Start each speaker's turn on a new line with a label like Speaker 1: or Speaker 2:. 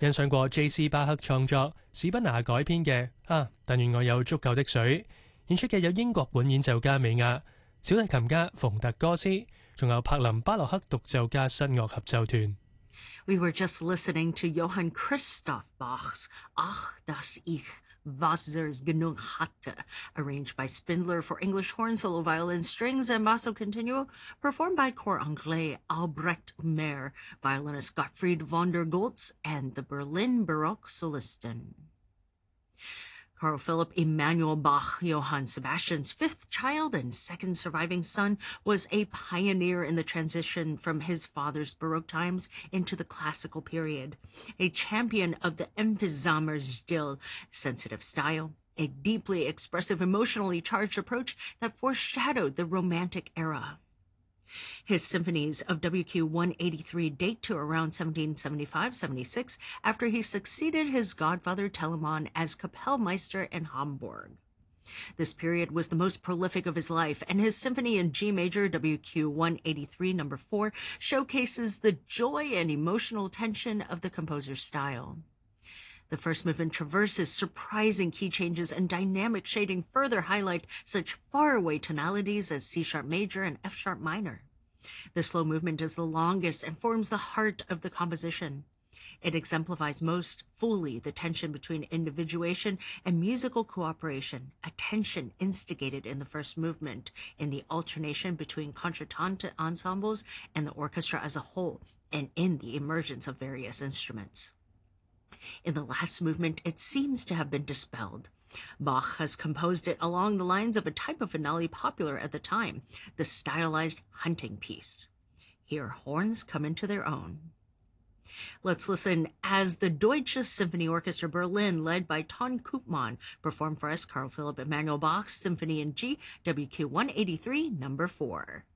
Speaker 1: 欣賞過 J.C. 巴克創作史賓拿改編嘅但願我有足夠的水。演出嘅有英國管演奏家美亞、小提琴家馮特哥斯，仲有柏林巴洛克獨奏家室樂合奏團。
Speaker 2: We were just listening to Johann Christoph Bach's Ach, dass ich Wasser's genug hatte, arranged by Spindler for English horn, solo violin, strings, and basso continuo, performed by Chor Anglais, Albrecht Meyer, violinist Gottfried von der Goltz, and the Berlin Baroque Solisten. Carl Philipp Emanuel Bach, Johann Sebastian's fifth child and second surviving son, was a pioneer in the transition from his father's Baroque times into the classical period, a champion of the Emphysamer Stil, sensitive style, a deeply expressive, emotionally charged approach that foreshadowed the Romantic era. His symphonies of WQ 183 date to around 1775-76, after he succeeded his godfather Telemann as Kapellmeister in Hamburg. This period was the most prolific of his life, and his symphony in G major WQ 183 No. 4 showcases the joy and emotional tension of the composer's style. The first movement traverses surprising key changes, and dynamic shading further highlight such faraway tonalities as C-sharp major and F-sharp minor. The slow movement is the longest and forms the heart of the composition. It exemplifies most fully the tension between individuation and musical cooperation, a tension instigated in the first movement, in the alternation between concertante ensembles and the orchestra as a whole, and in the emergence of various instruments. In the last movement, it seems to have been dispelled. Bach has composed it along the lines of a type of finale popular at the time, the stylized hunting piece. Here, horns come into their own. Let's listen as the Deutsche Symphony Orchestra Berlin, led by Ton Koopman, perform for us Carl Philipp Emanuel Bach's Symphony in G, WQ 183, No. 4.